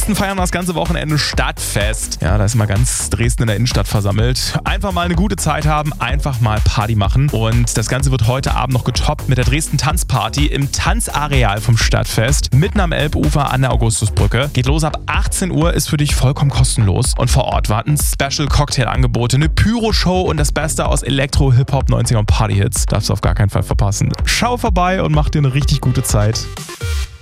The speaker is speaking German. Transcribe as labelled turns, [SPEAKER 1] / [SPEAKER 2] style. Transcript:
[SPEAKER 1] Dresden feiern das ganze Wochenende Stadtfest. Ja, da ist mal ganz Dresden in der Innenstadt versammelt. Einfach mal eine gute Zeit haben, einfach mal Party machen. Und das Ganze wird heute Abend noch getoppt mit der Dresden Tanzparty im Tanzareal vom Stadtfest. Mitten am Elbufer an der Augustusbrücke. Geht los ab 18 Uhr, ist für dich vollkommen kostenlos. Und vor Ort warten Special-Cocktail-Angebote, eine Pyro-Show und das Beste aus Elektro, Hip-Hop, 90er und Party-Hits. Darfst du auf gar keinen Fall verpassen. Schau vorbei und mach dir eine richtig gute Zeit.